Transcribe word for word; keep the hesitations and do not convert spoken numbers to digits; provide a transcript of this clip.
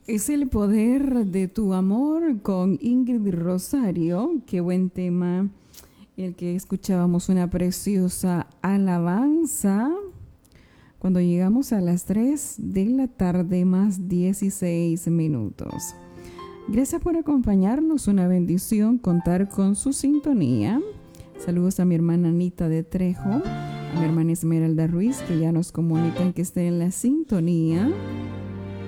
Es el poder de tu amor con Ingrid Rosario. Qué buen tema el que escuchábamos, una preciosa alabanza. Cuando llegamos a las tres de la tarde más dieciséis minutos. Gracias por acompañarnos, una bendición contar con su sintonía. Saludos a mi hermana Anita de Trejo, a mi hermana Esmeralda Ruiz, que ya nos comunican que está en la sintonía.